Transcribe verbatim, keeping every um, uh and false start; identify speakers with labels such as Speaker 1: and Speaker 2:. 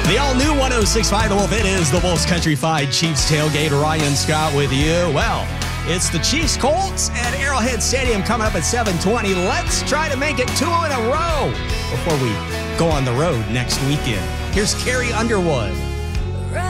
Speaker 1: The all-new one oh six point five The Wolf. It is the Wolf's Country-fied Chiefs tailgate. Ryan Scott with you. Well, it's the Chiefs Colts at Arrowhead Stadium coming up at seven twenty. Let's try to make it two in a row before we go on the road next weekend. Here's Carrie Underwood.